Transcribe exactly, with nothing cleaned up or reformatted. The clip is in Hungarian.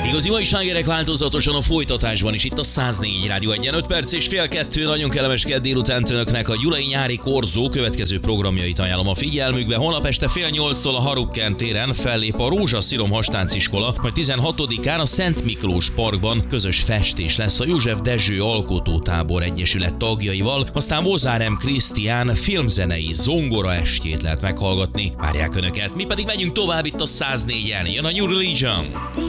Igazi mai slágerek változatosan a folytatásban is itt a száznégy Rádió egyen öt perc és fél kettő. Nagyon kellemes kedd délután önöknek a Gyulai Nyári Korzó következő programjait ajánlom a figyelmükbe. Holnap este fél nyolctól a Harukken téren fellép a Rózsaszírom Hastánciskola, majd tizenhatodikán a Szent Miklós Parkban közös festés lesz a József Dezső Alkotótábor Egyesület tagjaival, aztán Mozár M. Krisztián filmzenei zongora estjét lehet meghallgatni. Várják önöket, mi pedig megyünk tovább itt a száznégyen. Jön a New Religion.